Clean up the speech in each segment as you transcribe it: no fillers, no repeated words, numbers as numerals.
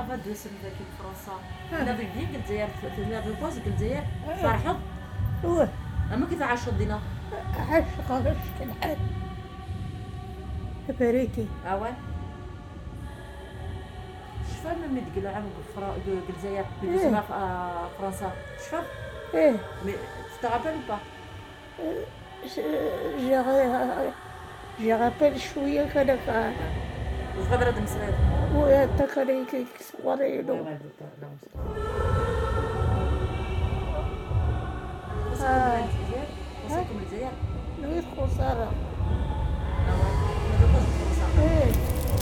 دوزت ذاك فرنسا كنا في البيت الجزائر في البوز الجزائر فرحوا هو اما كيف عاشوا دينا عاش غاش كالحال بريتي اوا شفا من تقول عام الجزائر بدوزنا فرنسا شفا ايه مي تتعرفوا با جي رابيل شويه كذاك وغبرة المسرات ويا تكريك صغيرينو وصلكم الجزائر نويت خسارة فرنسا ايه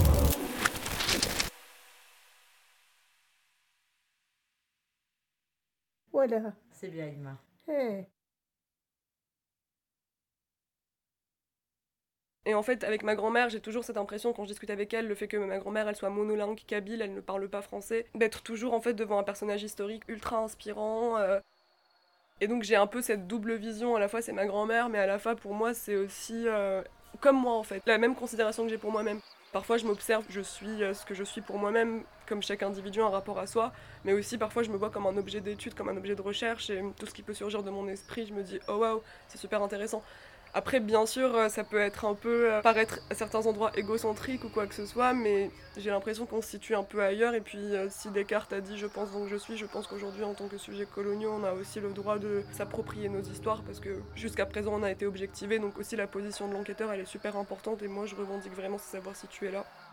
ولا سي بيان يما ايه Et en fait, avec ma grand-mère, j'ai toujours cette impression, quand je discute avec elle, le fait que ma grand-mère, elle soit monolingue kabyle, elle ne parle pas français, d'être toujours en fait devant un personnage historique ultra inspirant. Et donc j'ai un peu cette double vision, à la fois c'est ma grand-mère, mais à la fois pour moi c'est aussi comme moi en fait, la même considération que j'ai pour moi-même. Parfois je m'observe, je suis ce que je suis pour moi-même, comme chaque individu un rapport à soi, mais aussi parfois je me vois comme un objet d'étude, comme un objet de recherche, et tout ce qui peut surgir de mon esprit, je me dis oh waouh, c'est super intéressant. Après, bien sûr, ça peut être un peu paraître à certains endroits égocentrique ou quoi que ce soit, mais j'ai l'impression qu'on se situe un peu ailleurs. Et puis, si Descartes a dit je pense donc je suis, je pense qu'aujourd'hui, en tant que sujet coloniaux, on a aussi le droit de s'approprier nos histoires parce que jusqu'à présent, on a été objectivé. Donc, aussi, la position de l'enquêteur, elle est super importante. Et moi, je revendique vraiment ce savoir situé là.